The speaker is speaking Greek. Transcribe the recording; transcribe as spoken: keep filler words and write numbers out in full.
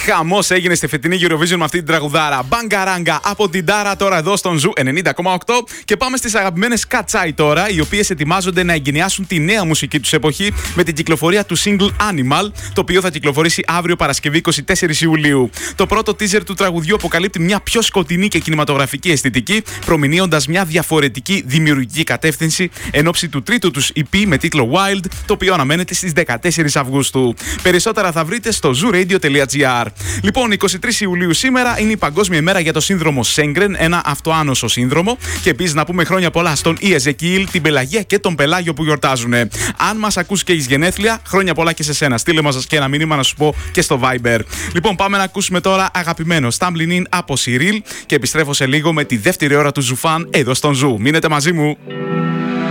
Χαμός έγινε στη φετινή Eurovision με αυτή την τραγουδάρα. Μπαγκαράγκα από την Τάρα τώρα εδώ στον Ζου ενενήντα κόμμα οκτώ. Και πάμε στις αγαπημένες Κατσάι τώρα, οι οποίες ετοιμάζονται να εγκαινιάσουν τη νέα μουσική τους εποχή με την κυκλοφορία του single Animal, το οποίο θα κυκλοφορήσει αύριο Παρασκευή είκοσι τέσσερις Ιουλίου. Το πρώτο teaser του τραγουδιού αποκαλύπτει μια πιο σκοτεινή και κινηματογραφική αισθητική, προμηνύοντας μια διαφορετική δημιουργική κατεύθυνση εν ώψη του τρίτου τους ι πι με τίτλο Wild, το οποίο αναμένεται στις δεκατέσσερις Αυγούστου. Περισσότερα θα βρείτε στο zooradio τελεία gr. Λοιπόν, εικοστή τρίτη Ιουλίου σήμερα είναι η Παγκόσμια ημέρα για το σύνδρομο Σέγκρεν, ένα αυτοάνωσο σύνδρομο. Και επίσης να πούμε χρόνια πολλά στον Ιεζεκίλ, την Πελαγία και τον Πελάγιο που γιορτάζουν. Αν μας ακούς και έχεις γενέθλια, χρόνια πολλά και σε σένα. Στείλε μας και ένα μήνυμα να σου πω και στο Viber. Λοιπόν, πάμε να ακούσουμε τώρα αγαπημένο Stumbling In από Cyril και επιστρέφω σε λίγο με τη δεύτερη ώρα του Ζουφάν εδώ στον Ζου. Μείνετε μαζί μου.